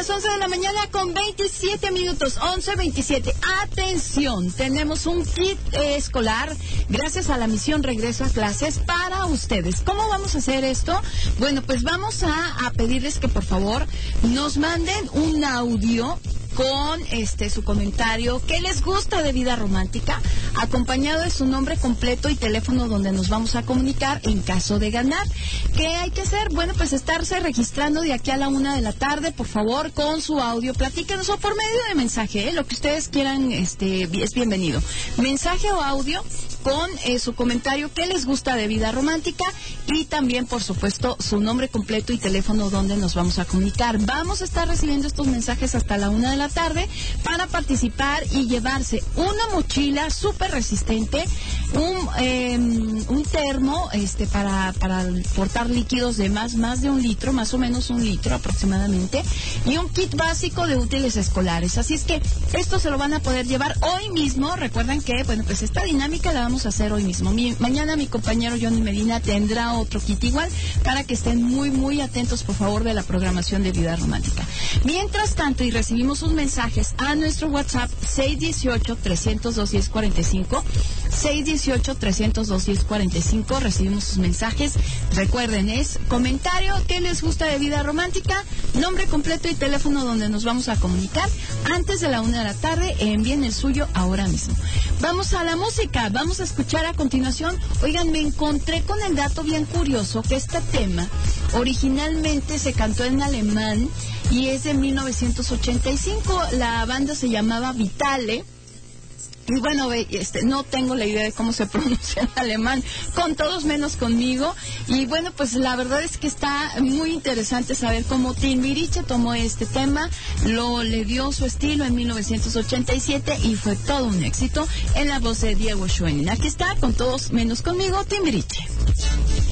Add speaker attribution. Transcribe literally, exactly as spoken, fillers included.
Speaker 1: las once de la mañana con veintisiete minutos, once veintisiete. Atención, tenemos un kit eh, escolar gracias a la misión Regreso a Clases para ustedes. ¿Cómo vamos a hacer esto? Bueno, pues vamos a, a pedirles que por favor nos manden un audio con este su comentario, qué les gusta de Vida Romántica, acompañado de su nombre completo y teléfono donde nos vamos a comunicar en caso de ganar. ¿Qué hay que hacer? Bueno, pues estarse registrando de aquí a la una de la tarde, por favor, con su audio. Platíquenos o por medio de mensaje, ¿eh? Lo que ustedes quieran, este, es bienvenido. Mensaje o audio con eh, su comentario, qué les gusta de Vida Romántica y también, por supuesto, su nombre completo y teléfono donde nos vamos a comunicar. Vamos a estar recibiendo estos mensajes hasta la una de la tarde para participar y llevarse una mochila súper resistente, un eh, un termo este para para portar líquidos de más más de un litro, más o menos un litro aproximadamente, y un kit básico de útiles escolares. Así es que esto se lo van a poder llevar hoy mismo. Recuerden que, bueno, pues esta dinámica la vamos a hacer hoy mismo. Mi, mañana mi compañero Johnny Medina tendrá otro kit igual para que estén muy muy atentos, por favor, de la programación de Vida Romántica. Mientras tanto, y recibimos sus mensajes a nuestro WhatsApp seis uno ocho, tres cero dos, uno cero cuatro cinco, seis uno ocho, tres cero dos, uno cero cuatro cinco. Recibimos sus mensajes. Recuerden, es comentario, qué les gusta de Vida Romántica, nombre completo y teléfono donde nos vamos a comunicar antes de la una de la tarde. Envíen el suyo ahora mismo. Vamos a la música, vamos a escuchar a continuación. Oigan, me encontré con el dato bien curioso que este tema originalmente se cantó en alemán y es de mil novecientos ochenta y cinco. La banda se llamaba Vitale. Y bueno, este, no tengo la idea de cómo se pronuncia en alemán, con todos menos conmigo. Y bueno, pues la verdad es que está muy interesante saber cómo Timbiriche tomó este tema, lo le dio su estilo en mil novecientos ochenta y siete y fue todo un éxito en la voz de Diego Schoening. Aquí está, con todos menos conmigo, Timbiriche.